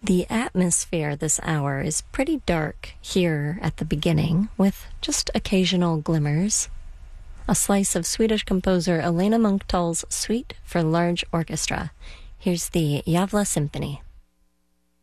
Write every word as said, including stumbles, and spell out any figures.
The atmosphere this hour is pretty dark here at the beginning, with just occasional glimmers. A slice of Swedish composer Elena Munkhtall's Suite for Large Orchestra. Here's the Javla Symphony.